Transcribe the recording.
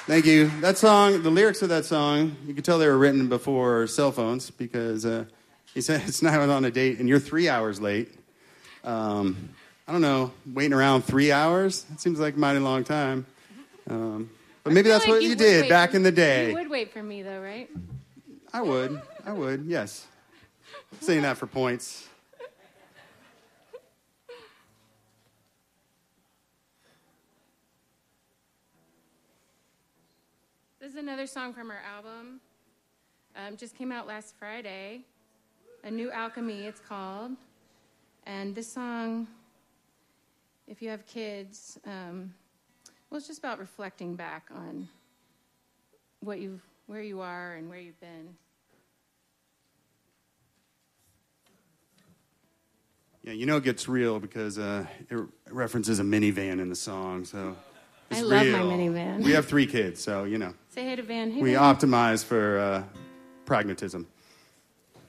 Thank you. That song, the lyrics of that song, you could tell they were written before cell phones because he said it's not on a date and you're 3 hours late. I don't know, waiting around 3 hours? That seems like a mighty long time. But maybe that's what you did back in the day. You would wait for me, though, right? I would, yes. Saying that for points. This is another song from our album. Just came out last Friday. A New Alchemy, it's called. And this song, if you have kids, well, it's just about reflecting back on where you are and where you've been. Yeah, you know it gets real because it references a minivan in the song, so it's real. I love my minivan. We have 3 kids, so, you know. Say hey to Van. Hey, we Van. optimize for pragmatism.